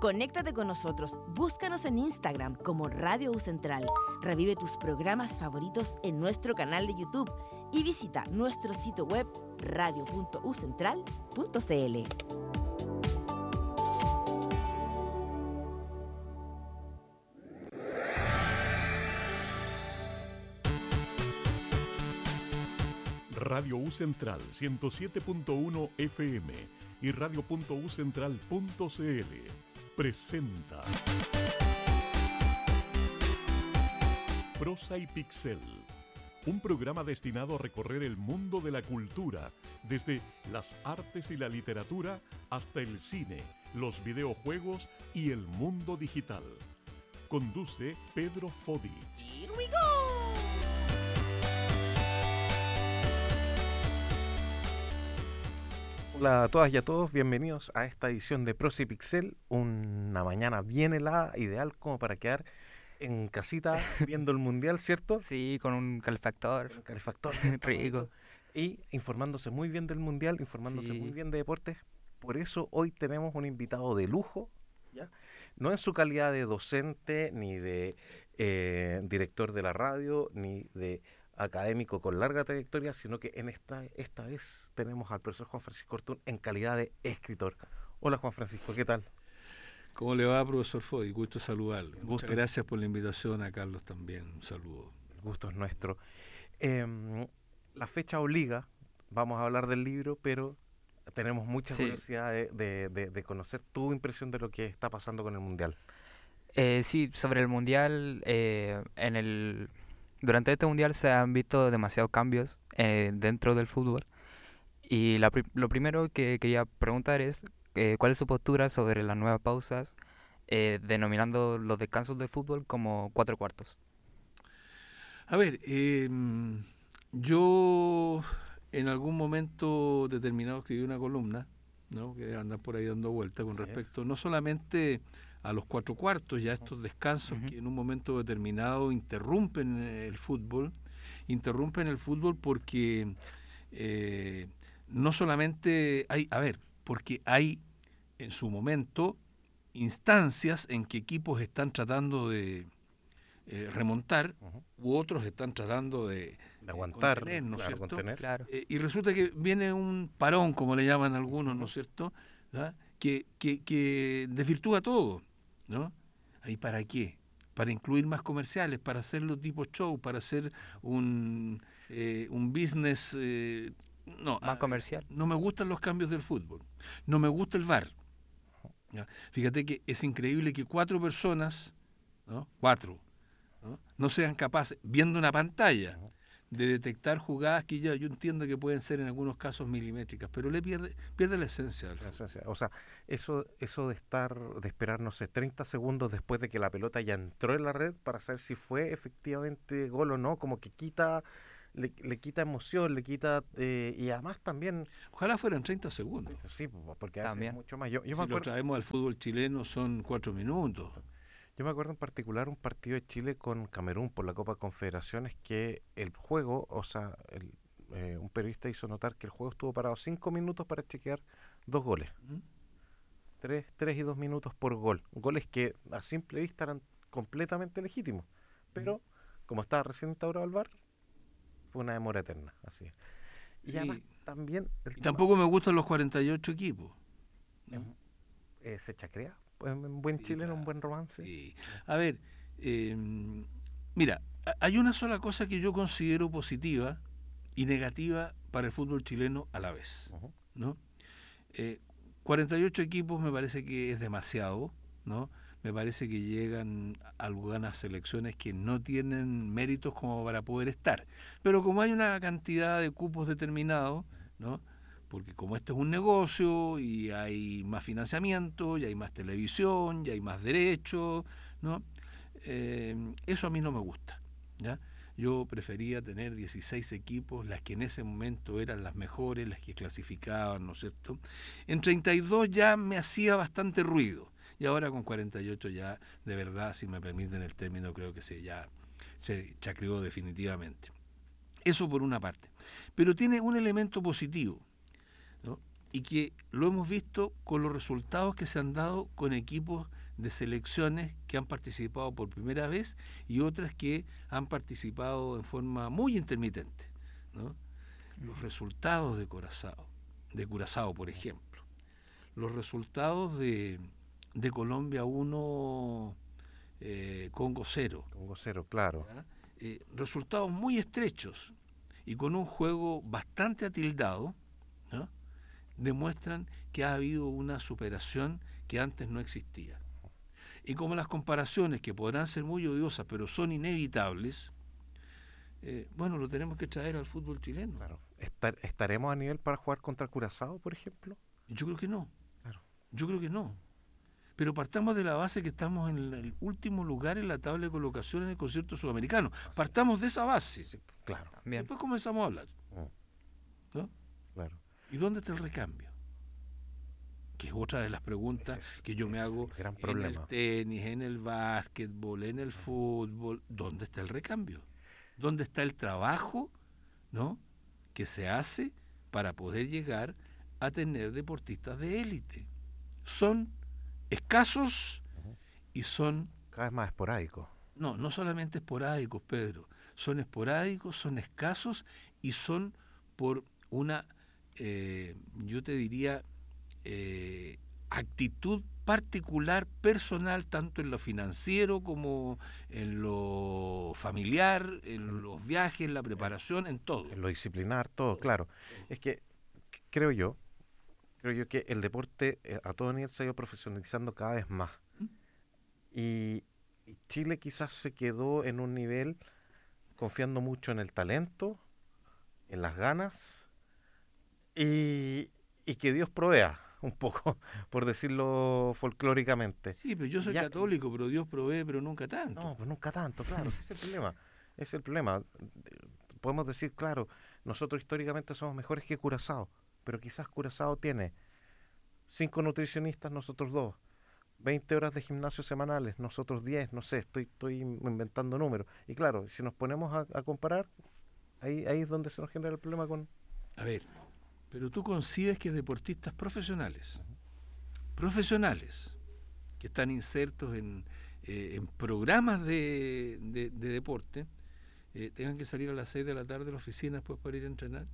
Conéctate con nosotros, búscanos en Instagram como Radio U Central, revive tus programas favoritos en nuestro canal de YouTube y visita nuestro sitio web radio.ucentral.cl. Radio U Central 107.1 FM y radio.ucentral.cl presenta Prosa y Pixel, un programa destinado a recorrer el mundo de la cultura, desde las artes y la literatura hasta el cine, los videojuegos y el mundo digital. Conduce Pedro Fodich. Here we go. Hola a todas y a todos, bienvenidos a esta edición de Prosa y Pixel, una mañana bien helada, ideal como para quedar en casita viendo el Mundial, ¿cierto? Sí, con un calefactor. Un calefactor. Rico. Y informándose muy bien del Mundial, informándose Sí. muy bien de deportes. Por eso hoy tenemos un invitado de lujo, ¿ya? No en su calidad de docente, ni de director de la radio, ni de académico con larga trayectoria, sino que en esta vez tenemos al profesor Juan Francisco Ortún en calidad de escritor. Hola Juan Francisco, ¿qué tal? ¿Cómo le va, profesor Foy? Gusto saludarlo. Gusto. Muchas gracias por la invitación, a Carlos también. Un saludo. El gusto es nuestro. La fecha obliga, vamos a hablar del libro, pero tenemos mucha Sí. curiosidad de conocer tu impresión de lo que está pasando con el Mundial. Sí, sobre el Mundial, durante este Mundial se han visto demasiados cambios dentro del fútbol. Y lo primero que quería preguntar es, ¿cuál es su postura sobre las nuevas pausas, denominando los descansos del fútbol como 4 cuartos? A ver, yo en algún momento determinado escribí una columna, ¿no?, que anda por ahí dando vuelta con Así respecto no solamente a los 4 cuartos, ya estos descansos Ujú. que en un momento determinado interrumpen el fútbol porque no solamente porque hay en su momento instancias en que equipos están tratando de remontar, Ujú. u otros están tratando de aguantar, contener, ¿no es claro, cierto? contener. Claro. Y resulta que viene un parón, como le llaman algunos, ¿no es cierto?, ¿verdad?, que desvirtúa todo, ¿no? ¿Y para qué? Para incluir más comerciales, para hacerlo tipo show, para hacer un business. Más comercial. No me gustan los cambios del fútbol. No me gusta el VAR. ¿Ya? Fíjate que es increíble que 4 personas, ¿no?, 4, ¿no?, sean capaces, viendo una pantalla, de detectar jugadas que yo entiendo que pueden ser en algunos casos milimétricas, pero le pierde la esencia del fútbol. O sea, eso de esperar, no sé, 30 segundos después de que la pelota ya entró en la red para saber si fue efectivamente gol o no, como que le quita emoción, le quita, y además también, Ojalá fueran 30 segundos. sí, porque hace También. mucho más. Yo Si me lo acuerdo, traemos al fútbol chileno son 4 minutos. Yo me acuerdo en particular un partido de Chile con Camerún por la Copa Confederaciones que el juego, o sea, un periodista hizo notar que el juego estuvo parado 5 minutos para chequear 2 goles. ¿Mm? 3 y 2 minutos por gol. Goles que a simple vista eran completamente legítimos. Pero, como estaba recién instaurado el VAR, fue una demora eterna. Así es. Y Sí. además también el Y tema, tampoco me gustan los 48 equipos. ¿no? se chacrea. Pues, en buen Sí, chileno, claro. un buen romance. Sí. A ver, mira, hay una sola cosa que yo considero positiva y negativa para el fútbol chileno a la vez, Ujú. ¿no? 48 equipos me parece que es demasiado, ¿no? Me parece que llegan a algunas selecciones que no tienen méritos como para poder estar. Pero como hay una cantidad de cupos determinados, ¿no?, porque como esto es un negocio y hay más financiamiento, y hay más televisión, y hay más derechos, ¿no?, eso a mí no me gusta, ¿ya? Yo prefería tener 16 equipos, las que en ese momento eran las mejores, las que clasificaban, ¿no es cierto? En 32 ya me hacía bastante ruido, y ahora con 48 ya, de verdad, si me permiten el término, creo que se chacreó definitivamente. Eso por una parte. Pero tiene un elemento positivo, ¿no? y que lo hemos visto con los resultados que se han dado con equipos de selecciones que han participado por primera vez y otras que han participado en forma muy intermitente, ¿no? Los resultados de Curazao, por ejemplo, los resultados de Colombia 1, Congo 0. Congo 0, claro. Resultados muy estrechos y con un juego bastante atildado, ¿no? Demuestran que ha habido una superación que antes no existía. Y como las comparaciones, que podrán ser muy odiosas, pero son inevitables, bueno, lo tenemos que traer al fútbol chileno. Claro. ¿Estaremos a nivel para jugar contra Curazao, por ejemplo? Yo creo que no. Claro. Yo creo que no. Pero partamos de la base que estamos en el último lugar en la tabla de colocación en el concierto sudamericano. Partamos de esa base. Sí, claro. Bien. Después comenzamos a hablar. ¿No? Claro. ¿Y dónde está el recambio? Que es otra de las preguntas que yo me hago gran en problema. el tenis, en el básquetbol, en el fútbol. ¿Dónde está el recambio? ¿Dónde está el trabajo, ¿no?, que se hace para poder llegar a tener deportistas de élite? Son escasos y son... Cada vez más esporádico. No solamente esporádicos, Pedro. Son esporádicos, son escasos y son por una, yo te diría, actitud particular, personal, tanto en lo financiero como en lo familiar, en los viajes, en la preparación, en todo. En lo disciplinar, todo, claro. Es que creo yo que el deporte a todo nivel se ha ido profesionalizando cada vez más. Y Chile quizás se quedó en un nivel confiando mucho en el talento, en las ganas y que Dios provea un poco, por decirlo folclóricamente. Sí, pero yo soy Ya- católico, pero Dios provee, pero nunca tanto. No, pues nunca tanto, claro, ese es el problema. Ese es el problema. Podemos decir, claro, nosotros históricamente somos mejores que Curazao, pero quizás Curazao tiene 5 nutricionistas, nosotros 2, 20 horas de gimnasio semanales, nosotros 10, no sé, estoy inventando números. Y claro, si nos ponemos a comparar, ahí es donde se nos genera el problema con... A ver, pero tú concibes que deportistas profesionales, que están insertos en programas de deporte, tengan que salir a las 6 de la tarde de la oficina después para ir a entrenar.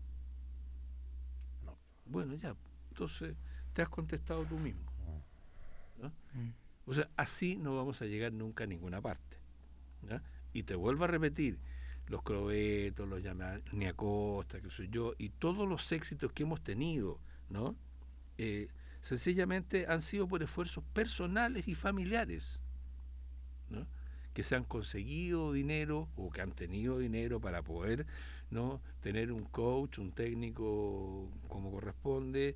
No. Bueno, ya, entonces te has contestado tú mismo, ¿no? Mm. O sea, así no vamos a llegar nunca a ninguna parte, ¿ya? Y te vuelvo a repetir, los Crobetos, los Yamani Acosta, que soy yo, y todos los éxitos que hemos tenido, ¿no? Sencillamente han sido por esfuerzos personales y familiares, ¿no?, que se han conseguido dinero o que han tenido dinero para poder, ¿no?, tener un coach, un técnico como corresponde,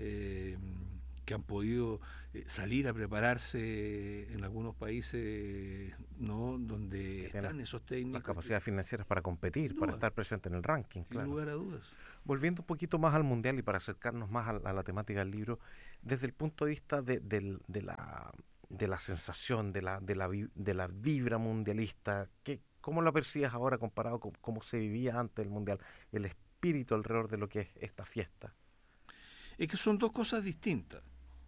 que han podido salir a prepararse en algunos países, ¿no?, donde están esos técnicos. Las capacidades financieras para competir, Sin para duda. estar presente en el ranking, Sin claro. lugar a dudas. Volviendo un poquito más al mundial y para acercarnos más a la temática del libro, desde el punto de vista de la sensación, de la vibra mundialista, ¿cómo la percibes ahora comparado con cómo se vivía antes del mundial? El espíritu alrededor de lo que es esta fiesta. Es que son dos cosas distintas.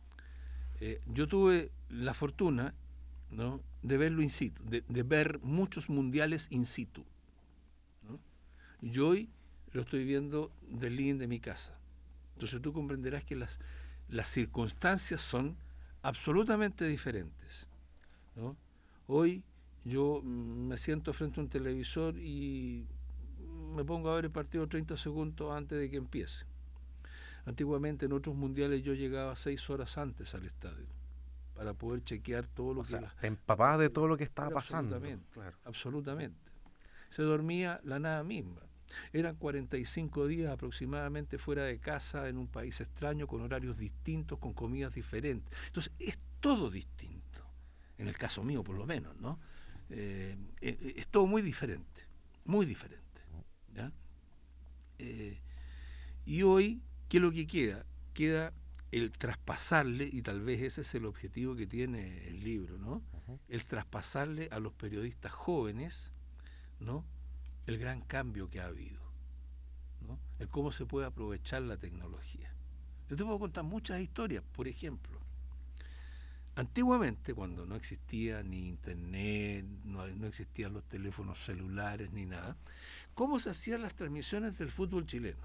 Yo tuve la fortuna, ¿no?, de verlo in situ, de ver muchos mundiales in situ, ¿no? Y hoy lo estoy viendo del living de mi casa. Entonces tú comprenderás que las circunstancias son absolutamente diferentes, ¿no? Hoy yo me siento frente a un televisor y me pongo a ver el partido 30 segundos antes de que empiece. Antiguamente en otros mundiales yo llegaba 6 horas antes al estadio para poder chequear todo lo O que... sea, te empapabas de todo lo que estaba Pero pasando. absolutamente, Claro. absolutamente. Se dormía la nada misma. Eran 45 días aproximadamente fuera de casa, en un país extraño, con horarios distintos, con comidas diferentes. Entonces, es todo distinto. En el caso mío, por lo menos, ¿no? Es todo muy diferente. Muy diferente. ¿Ya? Y hoy, ¿qué es lo que queda? Queda el traspasarle, y tal vez ese es el objetivo que tiene el libro, ¿no? El traspasarle a los periodistas jóvenes, ¿no?, el gran cambio que ha habido, ¿no?, el cómo se puede aprovechar la tecnología, Yo te puedo contar muchas historias. Por ejemplo, antiguamente, cuando no existía ni internet, no existían los teléfonos celulares ni nada, ¿cómo se hacían las transmisiones del fútbol chileno?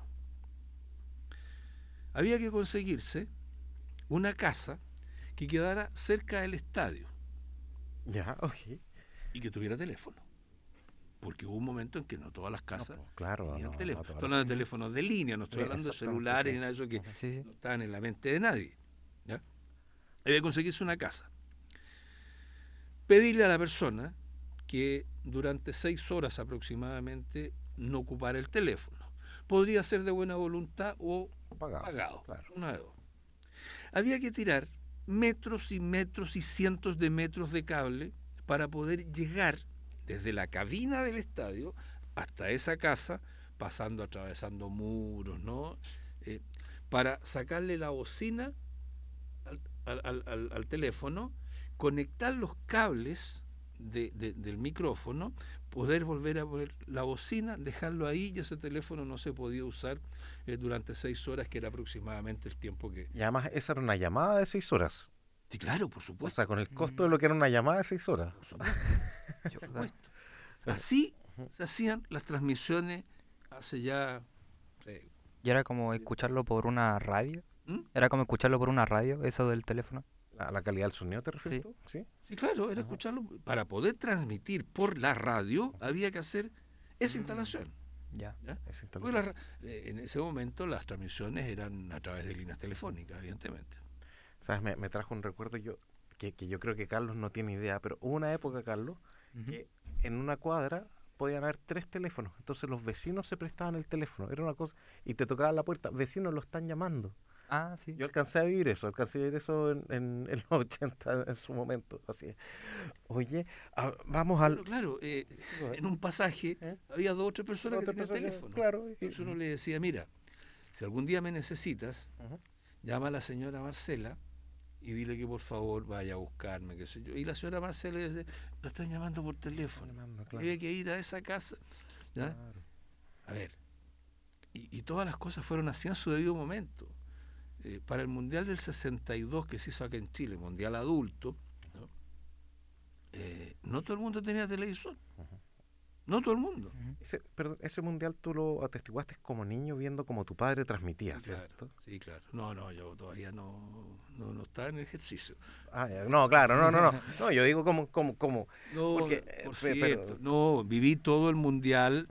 Había que conseguirse una casa que quedara cerca del estadio Ya, ok. y que tuviera teléfono. Porque hubo un momento en que no todas las casas Claro, tenían no, teléfono. no todas Estoy hablando de teléfonos de línea, no estoy Sí, hablando de exactamente, celulares sí. ni nada de eso que Sí, sí. no estaban en la mente de nadie. ¿Ya? Había que conseguirse una casa. Pedirle a la persona que durante 6 horas aproximadamente no ocupara el teléfono. Podría ser de buena voluntad o pagado, claro. una de dos. Había que tirar metros y metros y cientos de metros de cable para poder llegar desde la cabina del estadio hasta esa casa, pasando, atravesando muros, ¿no? Para sacarle la bocina al teléfono, conectar los cables del micrófono, poder volver a poner la bocina, dejarlo ahí, y ese teléfono no se podía usar durante 6 horas, que era aproximadamente el tiempo que... Y además esa era una llamada de 6 horas. Sí, claro, por O supuesto. sea, con el costo de lo que era una llamada de 6 horas. Por supuesto. Por supuesto. Así se hacían las transmisiones hace ya... ¿Y era como escucharlo por una radio? ¿Mm? ¿Era como escucharlo por una radio, eso del teléfono? ¿La calidad del sonido te refieres Sí. tú? Sí. Sí, claro, era escucharlo. Para poder transmitir por la radio había que hacer esa instalación. Ya. ¿Ya? Esa Porque instalación. en ese momento las transmisiones eran a través de líneas telefónicas, evidentemente. ¿Sabes? Me trajo un recuerdo que yo creo que Carlos no tiene idea, pero hubo una época, Carlos, Ujú. que en una cuadra podían haber 3 teléfonos. Entonces los vecinos se prestaban el teléfono. Era una cosa. Y te tocaban la puerta. Vecinos, lo están llamando. Ah, sí. Yo alcancé a vivir eso en los 80 en su momento. Así es. Oye, vamos al... Pero claro, en un pasaje ¿Eh? había 2 o 3 personas que Otra tenían persona, teléfono. Claro. Entonces uno le decía, mira, si algún día me necesitas, Ujú. llama a la señora Marcela y dile que por favor vaya a buscarme, qué sé yo. Y la señora Marcela le dice, lo están llamando por teléfono. Claro, Había que ir a esa casa. ¿Ya? claro. A ver, y todas las cosas fueron así en su debido momento. Para el Mundial del 62 que se hizo acá en Chile, Mundial adulto, ¿no? No todo el mundo tenía televisor. Ujú. No todo el mundo. Ujú. Perdón, ese mundial tú lo atestiguaste como niño viendo como tu padre transmitía, Sí, claro, ¿cierto? sí, claro. No, yo todavía no estaba en ejercicio. Ah, ya, no, claro, no. No, yo digo como, No, porque, por pero- cierto, no, viví todo el mundial,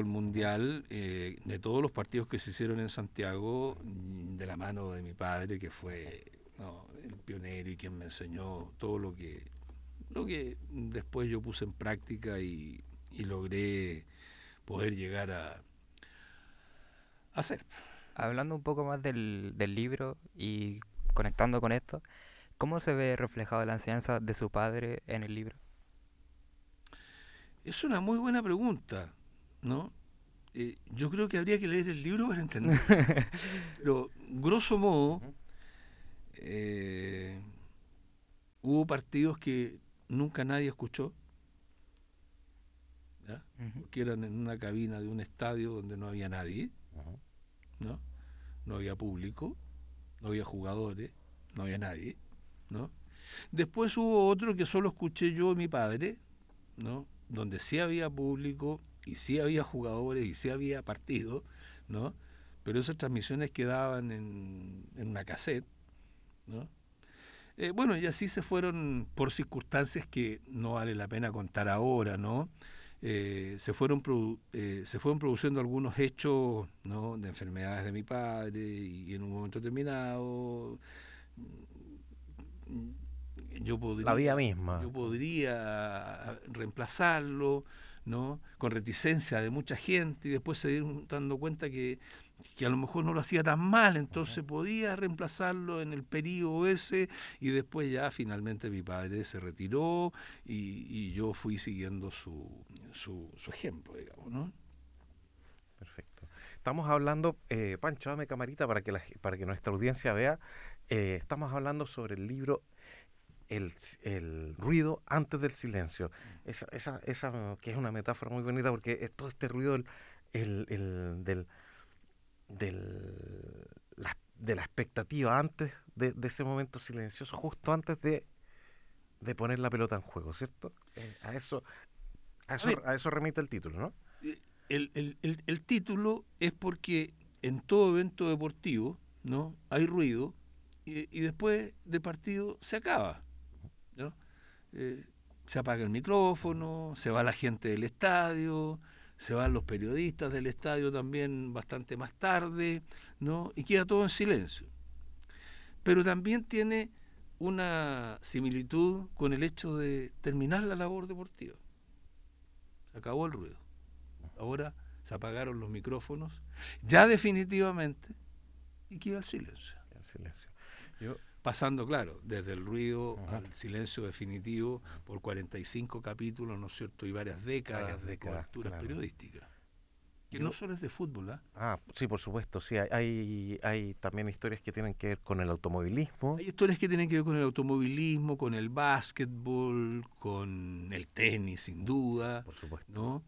de todos los partidos que se hicieron en Santiago, de la mano de mi padre, que fue el pionero y quien me enseñó todo lo que después yo puse en práctica y logré poder llegar a hacer. Hablando un poco más del libro y conectando con esto, ¿cómo se ve reflejada la enseñanza de su padre en el libro? Es una muy buena pregunta, ¿no? Yo creo que habría que leer el libro para entender. Pero, grosso modo, hubo partidos que nunca nadie escuchó, ¿ya? Ujú. Porque eran en una cabina de un estadio donde no había nadie, Ujú. ¿no? No había público, no había jugadores, no había nadie, ¿no? Después hubo otro que solo escuché yo y mi padre, ¿no? Donde sí había público y sí había jugadores y sí había partidos, ¿no? Pero esas transmisiones quedaban en una cassette, ¿no? Bueno, y así se fueron, por circunstancias que no vale la pena contar ahora, ¿no? Se fueron produciendo algunos hechos, ¿no? De enfermedades de mi padre y en un momento determinado yo La vida misma. podría reemplazarlo, ¿no? Con reticencia de mucha gente, y después se dieron dando cuenta que a lo mejor no lo hacía tan mal, entonces podía reemplazarlo en el periodo ese, y después ya finalmente mi padre se retiró y yo fui siguiendo su ejemplo, digamos, ¿no? Perfecto. Estamos hablando, Pancho, dame camarita para que nuestra audiencia vea. Estamos hablando sobre el libro el ruido antes del silencio. Esa que es una metáfora muy bonita porque es todo este ruido del la expectativa antes de ese momento silencioso, justo antes de poner la pelota en juego, ¿cierto? ver, A eso remite el título, ¿no? el título es porque en todo evento deportivo, ¿no?, hay ruido y después del partido se acaba, ¿no? Se apaga el micrófono, se va la gente del estadio, se van los periodistas del estadio también bastante más tarde, ¿no?, y queda todo en silencio. Pero también tiene una similitud con el hecho de terminar la labor deportiva. Se acabó el ruido. Ahora se apagaron los micrófonos, ya definitivamente, y queda el silencio. El silencio. Pasando, claro, desde el ruido al silencio definitivo por 45 capítulos, ¿no es cierto?, y varias décadas de coberturas periodísticas. Que no solo es de fútbol, ¿ah? Ah, sí, por supuesto, sí. Hay también historias que tienen que ver con el automovilismo. Hay historias que tienen que ver con el automovilismo, con el básquetbol, con el tenis, sin duda. Por supuesto. ¿No?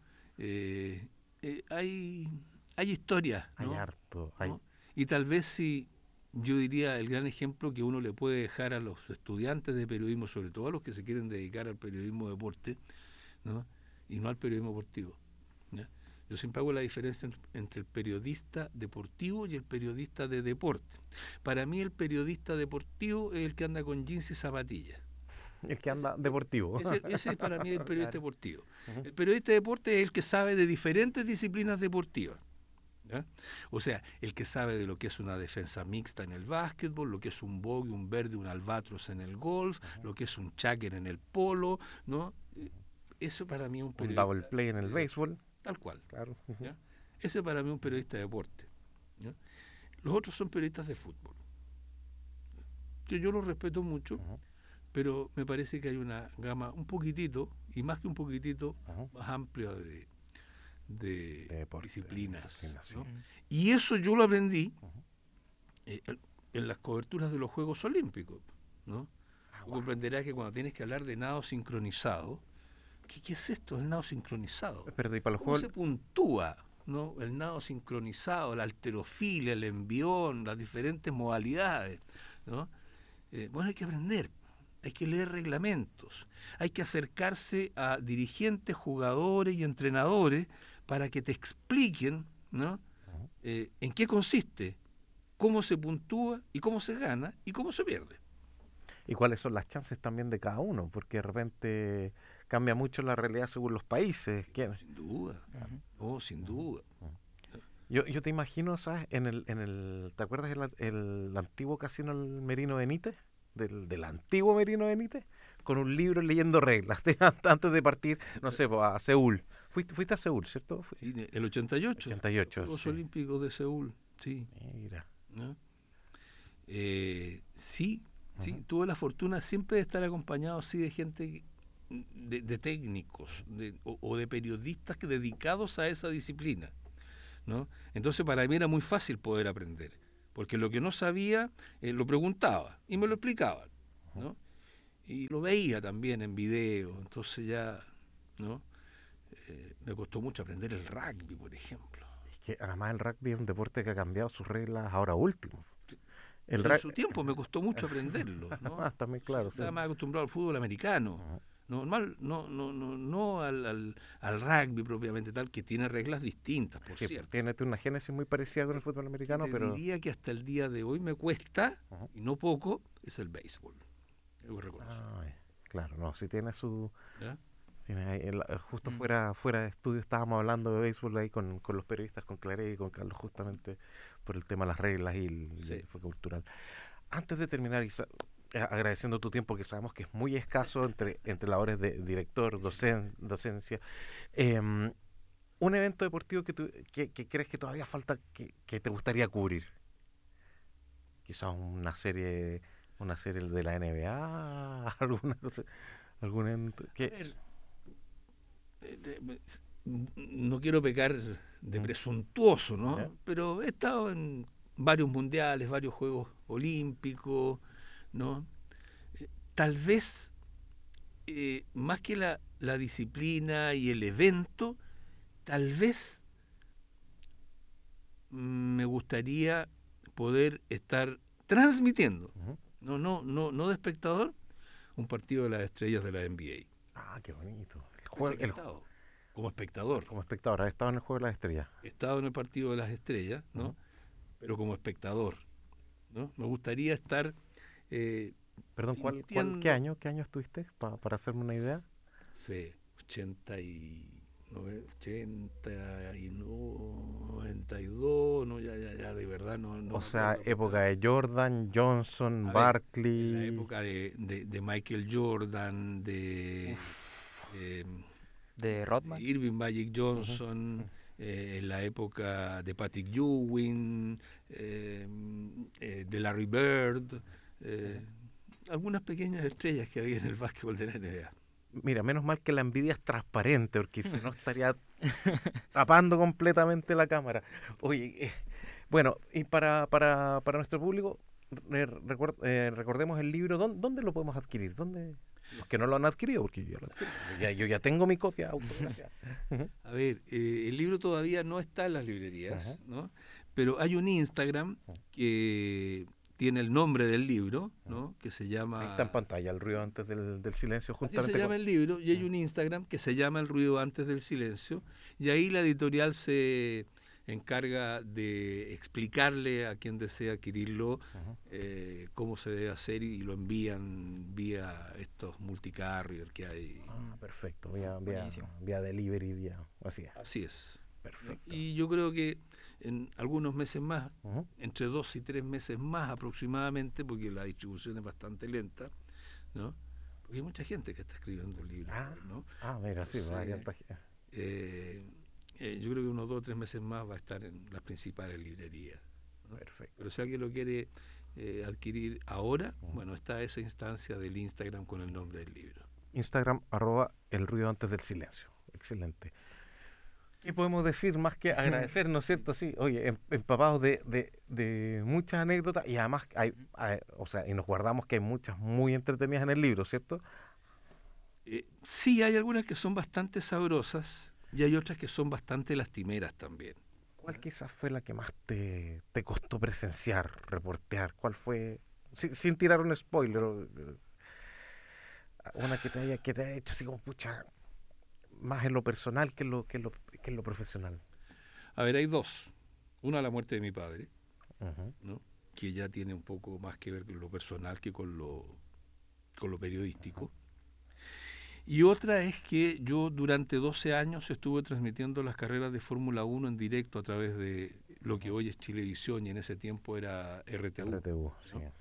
Hay historias, ¿no? Hay harto. ¿no? Y tal vez si yo diría el gran ejemplo que uno le puede dejar a los estudiantes de periodismo, sobre todo a los que se quieren dedicar al periodismo deporte, ¿no?, y no al periodismo deportivo, ¿ya? Yo siempre hago la diferencia entre el periodista deportivo y el periodista de deporte. Para mí el periodista deportivo es el que anda con jeans y zapatillas. El que anda deportivo. Ese es para mí el periodista deportivo. El periodista de deporte es el que sabe de diferentes disciplinas deportivas, ¿ya? O sea, el que sabe de lo que es una defensa mixta en el básquetbol, lo que es un bogey, un verde, un albatros en el golf, lo que es un chagger en el polo, ¿no? Eso para mí es un periodista. Un double play en el béisbol. Tal cual. Claro. ¿Ya? Ese para mí es un periodista de deporte, ¿ya? Los otros son periodistas de fútbol, que yo los respeto mucho, pero me parece que hay una gama un poquitito, y más que un poquitito, más amplia de deporte, disciplinas, ¿no? sí. Y eso yo lo aprendí en las coberturas de los Juegos Olímpicos, ¿no? Tú comprenderás que cuando tienes que hablar de nado sincronizado, ¿qué es esto, el nado sincronizado? Perdí para los ¿Cómo juegos. se puntúa, ¿no?, el nado sincronizado, la halterofilia, el envión, las diferentes modalidades, ¿no? Bueno, hay que aprender, hay que leer reglamentos, hay que acercarse a dirigentes, jugadores y entrenadores para que te expliquen, ¿no?, en qué consiste, cómo se puntúa y cómo se gana y cómo se pierde. Y cuáles son las chances también de cada uno, porque de repente cambia mucho la realidad según los países. Sin duda, sin duda. Yo te imagino, ¿sabes? ¿Te acuerdas el antiguo casino El Merino Benítez? Del antiguo Merino Benítez, con un libro leyendo reglas antes de partir, no sé, a Seúl. Fuiste a Seúl, ¿cierto? Sí, el 88. 88. Los sí. Olímpicos de Seúl, sí. Mira. ¿No? Sí, tuve la fortuna siempre de estar acompañado así de gente, de técnicos o de periodistas dedicados a esa disciplina, ¿no? Entonces para mí era muy fácil poder aprender, porque lo que no sabía lo preguntaba y me lo explicaban, ¿no? Y lo veía también en video, entonces ya, ¿no? Me costó mucho aprender el rugby, por ejemplo. Es que además el rugby es un deporte que ha cambiado sus reglas ahora último. En su tiempo me costó mucho aprenderlo, ¿no? También, claro. Estaba más acostumbrado al fútbol americano. Normal, no al rugby propiamente tal, que tiene reglas distintas, por cierto. Tiene una génesis muy parecida con el fútbol americano, pero diría que hasta el día de hoy me cuesta, y no poco, es el béisbol. Yo reconozco. Claro, no, si tiene su... ¿Ya? Justo fuera de estudio estábamos hablando de béisbol ahí con los periodistas, con Claret y con Carlos, justamente por el tema de las reglas y el enfoque cultural. Antes de terminar, agradeciendo tu tiempo, que sabemos que es muy escaso entre labores de director, docencia, un evento deportivo que crees que todavía falta, que te gustaría cubrir. Quizás una serie de la NBA, alguna cosa, algún evento que... No quiero pecar de presuntuoso, ¿no? ¿Ya? Pero he estado en varios mundiales, varios Juegos Olímpicos, ¿no? Tal vez, más que la disciplina y el evento, tal vez me gustaría poder estar transmitiendo, Ujú. no de espectador, un partido de las estrellas de la NBA. Ah, qué bonito. Pensé que he estado como espectador. Como espectador, has estado en el Juego de las Estrellas. He estado en el partido de las estrellas, ¿no? Ujú. Pero como espectador, ¿no? Me gustaría estar Perdón, sintiendo, qué año estuviste? Para hacerme una idea. sí, 80 y 92, no, ya de verdad no O me sea, acuerdo época de Jordan, Johnson, A ver, en la Barkley. época de Michael Jordan, de De Rodman. Irving Magic Ujú, Johnson, ujú. en la época de Patrick Ewing, de Larry Bird, eh, algunas pequeñas estrellas que había en el básquetbol de la NBA. Mira, menos mal que la envidia es transparente, porque si no estaría tapando completamente la cámara. Oye, bueno, y para nuestro público, recordemos el libro. ¿Dónde lo podemos adquirir? ¿Dónde? Los que no lo han adquirido, porque yo ya lo adquirí. Yo ya tengo mi copia autografiada. Ujú, A ver, el libro todavía no está en las librerías, ajá, ¿no? Pero hay un Instagram ajá, que tiene el nombre del libro, ajá. ¿no? Que se Ahí está en llama... pantalla el ruido antes del silencio, Así se juntamente llama con... el libro, y hay un Instagram que se llama El ruido antes del silencio, y ahí la editorial se encarga de explicarle a quien desea adquirirlo Ajá. cómo se debe hacer y lo envían vía estos multicarrier que hay. Ah, perfecto. Buenísimo. Vía delivery, vía... Así es. Así es. ¿No? Perfecto. Y yo creo que en algunos meses más, Ujú. entre 2 y 3 meses más aproximadamente, porque la distribución es bastante lenta, ¿no? Porque hay mucha gente que está escribiendo libros, ¿no? Mira, sí, Entonces, hay harta ge- Eh, yo creo que unos 2 o 3 meses más va a estar en las principales librerías, ¿no? Perfecto. Pero si alguien lo quiere adquirir ahora, Ujú. bueno, está esa instancia del Instagram con el nombre del libro. Instagram, @el ruido antes del silencio. Excelente. ¿Qué podemos decir más que agradecer, no es cierto? Sí, oye, empapados de muchas anécdotas, y además o sea, y nos guardamos que hay muchas muy entretenidas en el libro, ¿cierto? Sí, hay algunas que son bastante sabrosas y hay otras que son bastante lastimeras también. ¿Cuál quizás fue la que más te costó presenciar, reportear? ¿Cuál fue, sin tirar un spoiler, una que te haya hecho así como, pucha, más en lo personal que en lo profesional? A ver, hay dos. Una, la muerte de mi padre, Ujú, ¿no? Que ya tiene un poco más que ver con lo personal que con lo periodístico. Y otra es que yo durante 12 años estuve transmitiendo las carreras de Fórmula 1 en directo a través de lo que hoy es Chilevisión y en ese tiempo era RTU. RTU, sí. ¿no?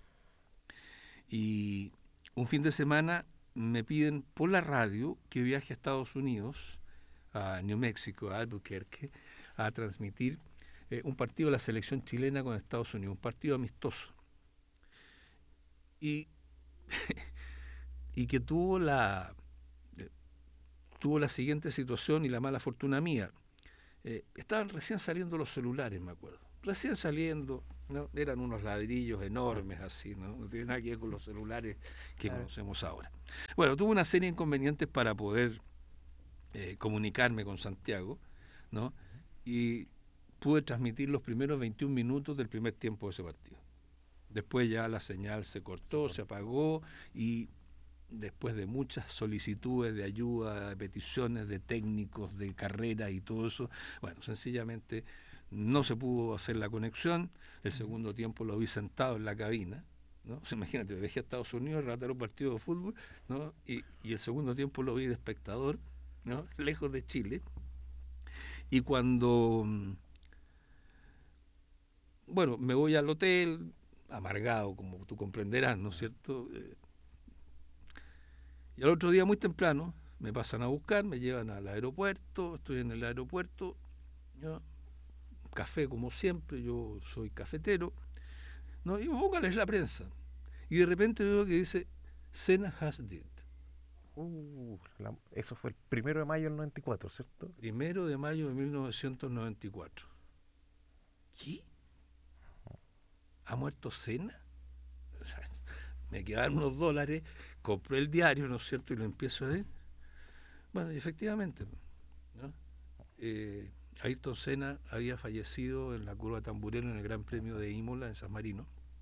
Y un fin de semana me piden por la radio que viaje a Estados Unidos, a New Mexico, a Albuquerque, a transmitir un partido de la selección chilena con Estados Unidos, un partido amistoso. Y, y que tuvo la siguiente situación y la mala fortuna mía. Estaban recién saliendo los celulares, me acuerdo. Recién saliendo, ¿no? Eran unos ladrillos enormes así, ¿no? No tiene nada que ver con los celulares que Claro. conocemos ahora. Bueno, tuve una serie de inconvenientes para poder comunicarme con Santiago, ¿no? Y pude transmitir los primeros 21 minutos del primer tiempo de ese partido. Después ya la señal se cortó, se apagó y después de muchas solicitudes de ayuda, de peticiones de técnicos, de carrera y todo eso, bueno, sencillamente no se pudo hacer la conexión. El segundo tiempo lo vi sentado en la cabina, ¿no? O sea, imagínate, me viajé a Estados Unidos a relatar un partido de fútbol, ¿no? Y el segundo tiempo lo vi de espectador, ¿no? Lejos de Chile. Y cuando, bueno, me voy al hotel, amargado, como tú comprenderás, ¿no es cierto? Y al otro día muy temprano me pasan a buscar, me llevan al aeropuerto, estoy en el aeropuerto, ¿no? Café como siempre, yo soy cafetero, ¿no? Y pongo a leer la prensa. Y de repente veo que dice, Senna has died. Eso fue el 1 de mayo del 94, ¿cierto? 1 de mayo de 1994. ¿Qué? ¿Ha muerto Senna? O sea, me quedaron unos dólares, compré el diario, ¿no es cierto? Y lo empiezo a ver. Bueno, y efectivamente, ¿no? Ayrton Senna había fallecido en la curva Tamburello en el Gran Premio de Imola en San Marino.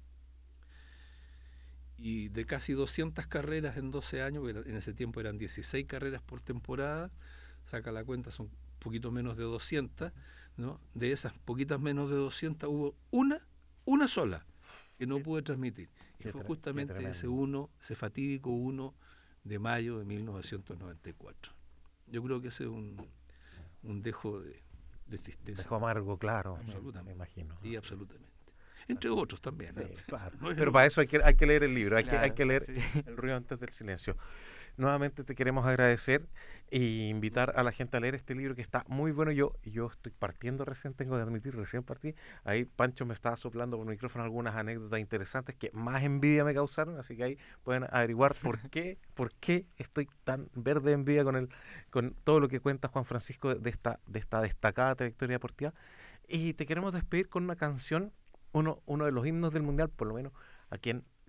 Y de casi 200 carreras en 12 años, porque en ese tiempo eran 16 carreras por temporada, saca la cuenta, son un poquito menos de 200, ¿no? De esas poquitas menos de 200 hubo una sola que no pude transmitir. Y fue justamente ese fatídico 1 de mayo de 1994. Yo creo que ese es un dejo de tristeza. Dejo amargo, claro. Absolutamente. Me imagino. Sí, absolutamente. Entre otros también. Sí, claro. No es Pero lo- para eso hay que leer el libro, hay Claro, que leer sí. El ruido antes del silencio. Nuevamente te queremos agradecer e invitar a la gente a leer este libro que está muy bueno. Yo estoy partiendo recién, tengo que admitir, recién partí. Ahí Pancho me estaba soplando por el micrófono algunas anécdotas interesantes que más envidia me causaron, así que ahí pueden averiguar por qué estoy tan verde de envidia con todo lo que cuenta Juan Francisco de esta destacada trayectoria deportiva. Y te queremos despedir con una canción, uno de los himnos del Mundial, por lo menos a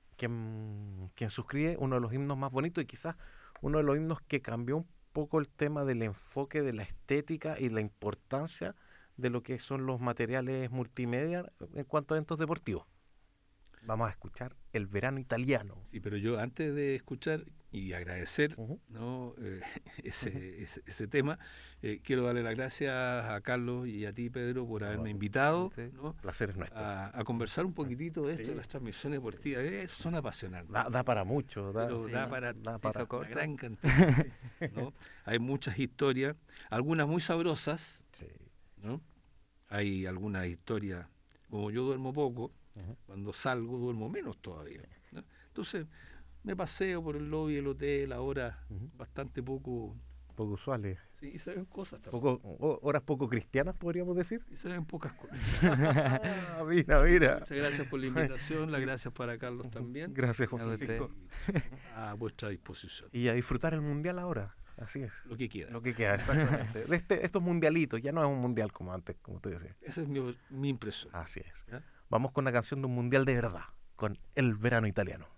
quien suscribe, uno de los himnos más bonitos y quizás uno de los himnos que cambió un poco el tema del enfoque de la estética y la importancia de lo que son los materiales multimedia en cuanto a eventos deportivos. Vamos a escuchar El Verano Italiano. Sí, pero yo antes de escuchar y agradecer, Ujú. ¿no? ese tema, quiero darle las gracias a Carlos y a ti, Pedro, por haberme invitado, Sí. ¿no? Placer es nuestro. a conversar un poquitito de esto Sí. de las transmisiones deportivas. Son apasionantes. Da para mucho. Pero Sí, da para da se para- hizo corto. una gran cantidad, ¿no? Hay muchas historias, algunas muy sabrosas, Sí. ¿no? Hay algunas historias, como yo duermo poco, Ujú. cuando salgo duermo menos todavía, ¿no? Entonces me paseo por el lobby del hotel a horas Ujú. bastante poco, Poco usuales. sí, y se ven cosas también, Horas poco cristianas, podríamos decir. y se ven pocas cosas. Ah, mira. Muchas gracias por la invitación, las gracias para Carlos también, Gracias, Juan A usted. Francisco. a vuestra disposición, Y a disfrutar el mundial ahora. Así es. lo que quiera. Lo que queda, exactamente. Estos mundialitos, ya no es un mundial como antes, como tú decías. Esa es mi impresión. Así es. ¿Ya? Vamos con una canción de un mundial de verdad, con El Verano Italiano.